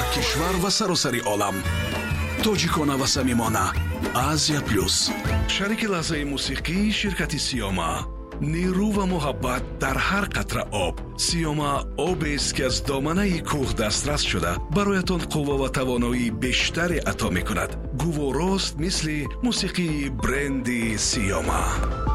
кишвар ва саросари олам. тоҷикона ва самимона. Азия плюс. шарики лаҳзаи мусиқии ширкати Сиёма. нерӯ ва муҳаббат дар ҳар қатра об. Сиёма обест ки аз доманаи кӯҳ дастрас шуда бароятон қувва ва тавоноии бештаре ато мекунад. гуворост мисли мусиқии бренди Сиёма.